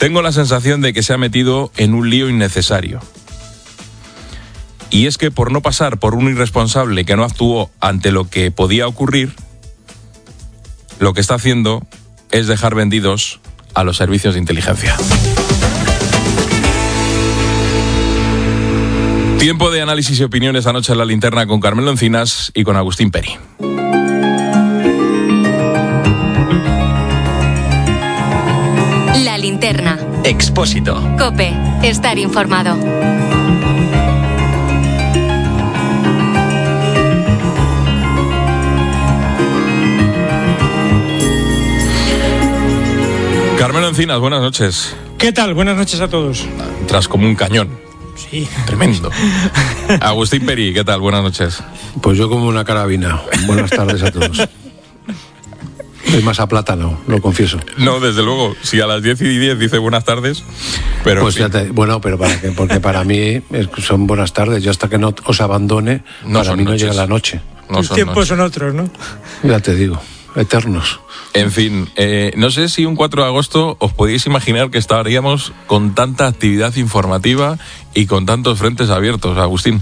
tengo la sensación de que se ha metido en un lío innecesario. Y es que por no pasar por un irresponsable que no actuó ante lo que podía ocurrir, lo que está haciendo es dejar vendidos a los servicios de inteligencia. Tiempo de análisis y opiniones anoche en La Linterna con Carmelo Encinas y con Agustín Peri. La Linterna. Expósito. COPE. Estar informado. Carmelo Encinas, buenas noches. ¿Qué tal? Buenas noches a todos. Entras como un cañón. Sí. Tremendo. Agustín Peri, ¿qué tal? Buenas noches. Pues yo como una carabina. Buenas tardes a todos. Es más a plátano, lo confieso. No, desde luego. Si a las 10:10 dice buenas tardes, pero... Pues pero ¿para qué? Porque para mí son buenas tardes. Yo hasta que no os abandone, no para mí no llega la noche. Tus tiempos son otros, ¿no? Ya te digo, eternos. En fin, no sé si un 4 de agosto os podíais imaginar que estaríamos con tanta actividad informativa y con tantos frentes abiertos, Agustín.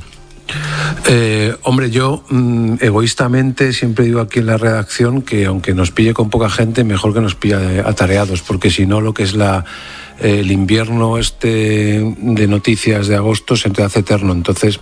Hombre, yo egoístamente siempre digo aquí en la redacción que aunque nos pille con poca gente, mejor que nos pille atareados, porque si no lo que es el invierno de noticias de agosto se te hace eterno. Entonces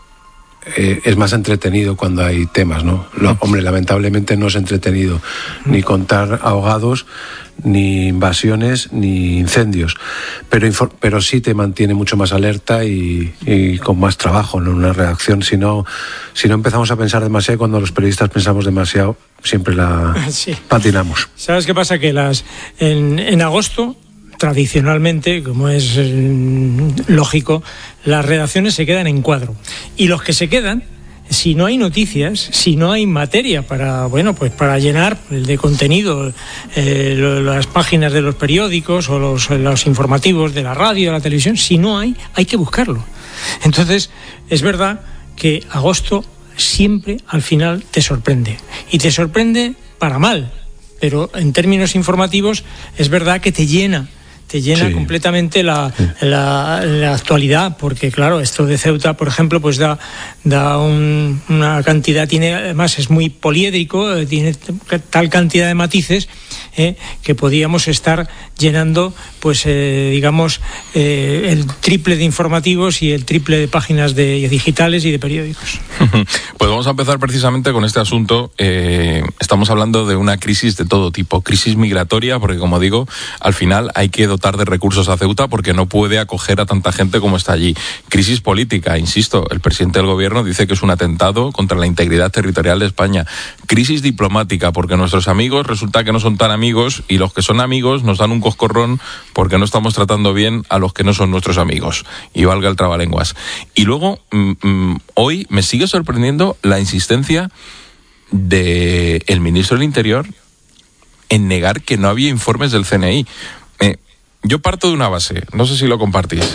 es más entretenido cuando hay temas, ¿no? Hombre, lamentablemente no es entretenido ni contar ahogados, ni invasiones, ni incendios, pero sí te mantiene mucho más alerta y con más trabajo, ¿no? En una redacción. Si no empezamos a pensar demasiado, cuando los periodistas pensamos demasiado, siempre sí. patinamos. ¿Sabes qué pasa? Que en agosto, tradicionalmente, como es lógico, las redacciones se quedan en cuadro. Y los que se quedan, si no hay noticias, si no hay materia para llenar de contenido las páginas de los periódicos o los informativos de la radio, de la televisión, si no hay que buscarlo. Entonces, es verdad que agosto siempre al final te sorprende. Y te sorprende para mal, pero en términos informativos es verdad que te llena sí, completamente la actualidad, porque claro, esto de Ceuta, por ejemplo, pues da una cantidad, además es muy poliédrico, tiene tal cantidad de matices que podíamos estar llenando, pues el triple de informativos y el triple de páginas de digitales y de periódicos. Pues vamos a empezar precisamente con este asunto. Estamos hablando de una crisis de todo tipo, crisis migratoria, porque como digo, al final hay que dotar de recursos a Ceuta porque no puede acoger a tanta gente como está allí. Crisis política, insisto, el presidente del gobierno dice que es un atentado contra la integridad territorial de España. Crisis diplomática, porque nuestros amigos resulta que no son tan amigos y los que son amigos nos dan un coscorrón porque no estamos tratando bien a los que no son nuestros amigos. Y valga el trabalenguas. Y luego, hoy me sigue sorprendiendo la insistencia del ministro del Interior en negar que no había informes del CNI. Yo parto de una base, no sé si lo compartís.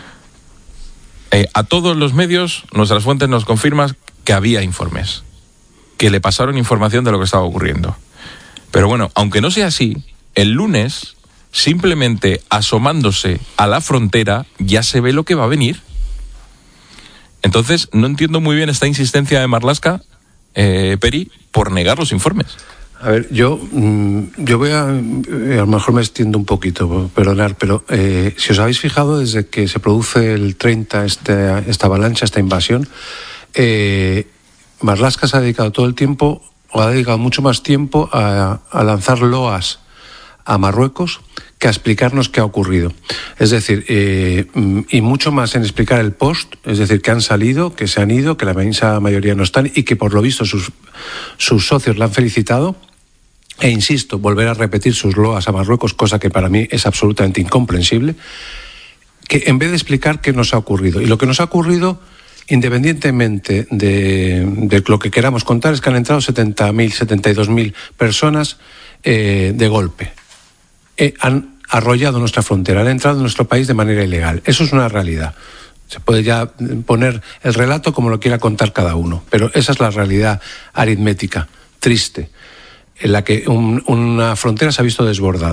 A todos los medios, nuestras fuentes nos confirman que había informes, que le pasaron información de lo que estaba ocurriendo. Pero bueno, aunque no sea así, el lunes, simplemente asomándose a la frontera, ya se ve lo que va a venir. Entonces, no entiendo muy bien esta insistencia de Marlaska, Peri, por negar los informes. A ver, yo voy a lo mejor me extiendo un poquito, perdonar, pero si os habéis fijado, desde que se produce el 30 esta avalancha, esta invasión, Marlaska se ha dedicado todo el tiempo, o ha dedicado mucho más tiempo a lanzar loas a Marruecos que a explicarnos qué ha ocurrido. Es decir, y mucho más en explicar el post, es decir, que han salido, que se han ido, que la inmensa mayoría no están y que por lo visto sus socios la han felicitado. E insisto, volver a repetir sus loas a Marruecos, cosa que para mí es absolutamente incomprensible, que en vez de explicar qué nos ha ocurrido. Y lo que nos ha ocurrido, independientemente de lo que queramos contar, es que han entrado 70.000, 72.000 personas de golpe. Han arrollado nuestra frontera, han entrado en nuestro país de manera ilegal. Eso es una realidad. Se puede ya poner el relato como lo quiera contar cada uno, pero esa es la realidad aritmética, triste, en la que una frontera se ha visto desbordada.